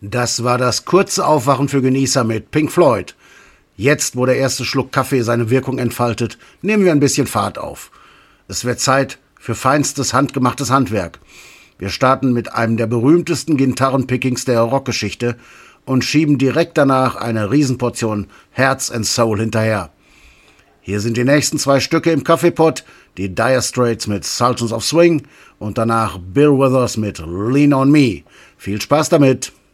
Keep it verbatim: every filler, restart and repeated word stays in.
Das war das kurze Aufwachen für Genießer mit Pink Floyd. Jetzt, wo der erste Schluck Kaffee seine Wirkung entfaltet, nehmen wir ein bisschen Fahrt auf. Es wird Zeit für feinstes, handgemachtes Handwerk. Wir starten mit einem der berühmtesten Gitarrenpickings der Rockgeschichte und schieben direkt danach eine Riesenportion Herz and Soul hinterher. Hier sind die nächsten zwei Stücke im Kaffeepot, die Dire Straits mit Sultans of Swing und danach Bill Withers mit Lean on Me. Viel Spaß damit!